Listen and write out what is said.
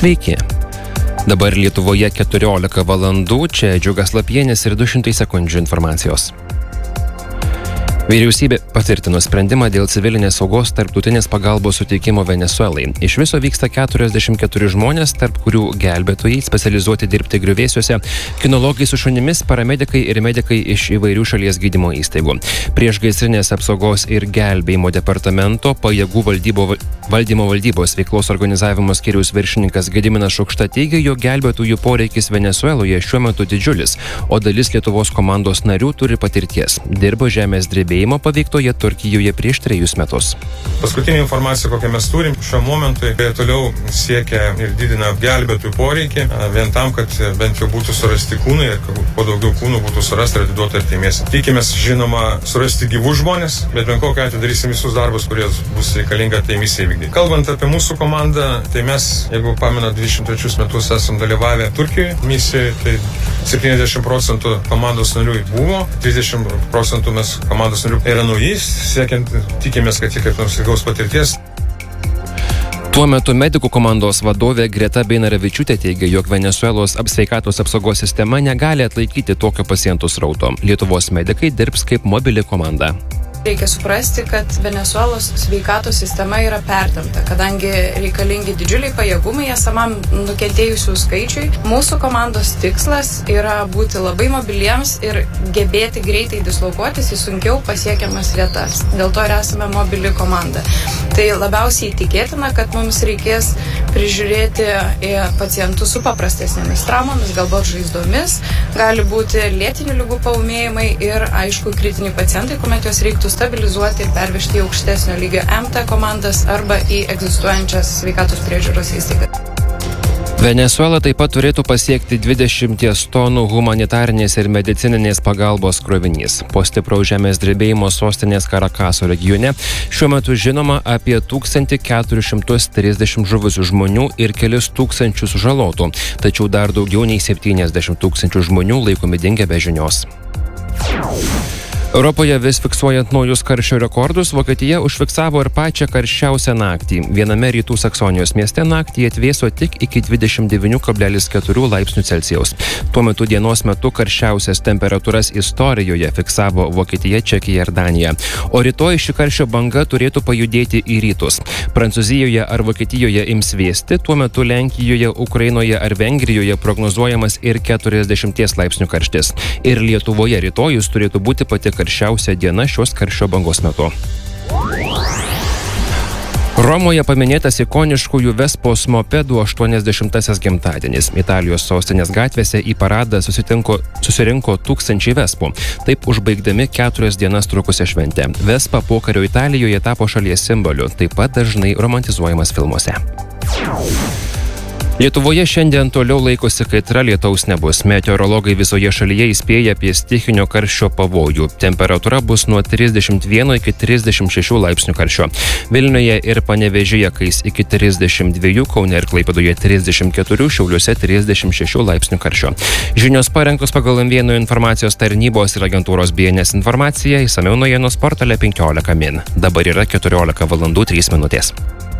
Sveiki. Dabar Lietuvoje 14 valandų, čia Džiugas Lapienis ir 200 sekundžių informacijos. Vyriausybė patvirtino sprendimą dėl civilinės saugos tarptautinės pagalbos suteikimo Venesuelai. Iš viso vyksta 44 žmonės, tarp kurių gelbėtojai, specializuoti dirbti griuvėsiuose, kinologai su šunimis, paramedikai ir medikai iš įvairių šalies gydymo įstaigų. Priešgaisrinės apsaugos ir gelbėjimo departamento pajėgų valdymo valdybos veiklos organizavimo skyriaus viršininkas Gediminas Šukšta teigia, jog gelbėtojų poreikis Venesueloje šiuo metu didžiulis, o dalis Lietuvos komandos narių turi patirties. Dirbo žemės drebėjimo paveiktoje Turkijoje prieš 3 metus. Paskutinė informacija, kokią mes turim šiuo momentui, toliau siekia ir didina gelbėtojų poreikį, vien tam, kad bent jau būtų surasti kūnai ir kuo daugiau kūnų būtų surasti ir atiduoti artimiesiems. Tikimės, žinoma, surasti gyvų žmonės, bet bent kokiu atveju darysim visus darbus, kurie bus reikalinga tai misijai vykdyti. Kalbant apie mūsų komandą, tai mes, jeigu pamena, 23 metus esam dalyvavę Turkijoje misijoje, tai 70% komandos narių buvo, 30% mes komandos narių yra naujais, siekiant, tikimės, kad jie kaip nors įgaus patirties. Tuo metu medikų komandos vadovė Greta Beinarevičiūtė teigia, jog Venesuelos sveikatos apsaugos sistema negali atlaikyti tokio pacientų srauto. Lietuvos medikai dirbs kaip mobili komanda. Reikia suprasti, kad Venesuelos sveikatos sistema yra pertempta, kadangi reikalingi didžiuliai pajėgumai esamam nukentėjusių skaičiui. Mūsų komandos tikslas yra būti labai mobiliems ir gebėti greitai dislokuotis į sunkiau pasiekiamas vietas. Dėl to ir esame mobili komanda. Tai labiausiai tikėtina, kad mums reikės prižiūrėti pacientus su paprastesnėmis traumomis, galbūt žaizdomis, gali būti lėtinių ligų paūmėjimai ir, aišku, kritiniai pacientai, kuomet juos reiktų stabilizuoti ir pervežti į aukštesnio lygio MT komandas arba į egzistuojančias sveikatos priežiūros įstaigas. Venesuela taip pat turėtų pasiekti 20 tonų humanitarinės ir medicininės pagalbos krovinys. Po stipraus žemės drebėjimo sostinės Karakaso regione šiuo metu žinoma apie 1430 žuvusių žmonių ir kelis tūkstančius sužalotų, tačiau dar daugiau nei 70 tūkstančių žmonių laikomi dingę be žinios. Europoje vis fiksuojant naujus karščio rekordus, Vokietija užfiksavo ir pačią karščiausią naktį. Viename rytų Saksonijos mieste naktį atvėso tik iki 29,4 laipsnių Celsijaus. Tuo metu dienos metu karščiausias temperatūras istorijoje fiksavo Vokietija, Čekija ir Danija. O rytoj ši karščio banga turėtų pajudėti į rytus. Prancūzijoje ar Vokietijoje ims vėsti, tuo metu Lenkijoje, Ukrainoje ar Vengrijoje prognozuojamas ir 40 laipsnių karštis. Ir Lietuvoje rytojus turėtų būti pati karščiausia diena šios karščio bangos metu. Romoje paminėtas ikoniškųjų Vespos mopedų 80-asis gimtadienis. Italijos sostinės gatvėse į paradą susirinko tūkstančiai Vespų. Taip užbaigdami 4 dienas trukusią šventę. Vespa pokario Italijoje tapo šalies simboliu, taip pat dažnai romantizuojamas filmuose. Lietuvoje šiandien toliau laikosi kaitra, lietaus nebus. Meteorologai visoje šalyje įspėja apie stichinio karščio pavojų. Temperatūra bus nuo 31 iki 36 laipsnių karščio. Vilniuje ir Panevėžyje kais iki 32, Kaune ir Klaipėdoje 34, Šiauliuose 36 laipsnių karščio. Žinios parengtos pagal M1 informacijos tarnybos ir agentūros BNS informaciją, išsamiau naujienos portale 15 min. Dabar yra 14 valandų 3 minutės.